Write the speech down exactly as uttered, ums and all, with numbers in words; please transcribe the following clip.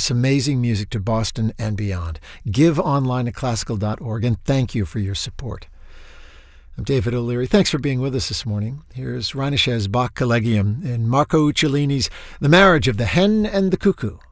this amazing music to Boston and beyond. Give online at classical dot org, and thank you for your support. I'm David O'Leary. Thanks for being with us this morning. Here's Rhinashe's Bach Collegium and Marco Uccellini's The Marriage of the Hen and the Cuckoo.